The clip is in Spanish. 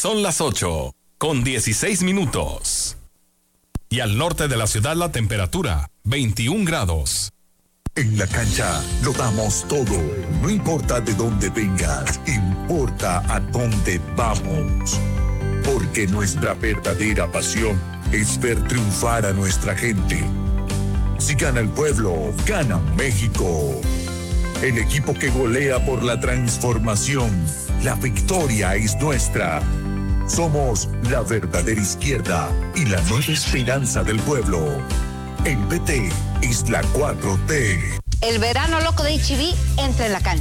Son las 8:16. Y al norte de la ciudad la temperatura, 21 grados. En la cancha lo damos todo. No importa de dónde vengas, importa a dónde vamos. Porque nuestra verdadera pasión es ver triunfar a nuestra gente. Si gana el pueblo, gana México. El equipo que golea por la transformación. La victoria es nuestra. Somos la verdadera izquierda y la nueva esperanza del pueblo. El PT es la 4T. El verano loco de HB entra en la cancha.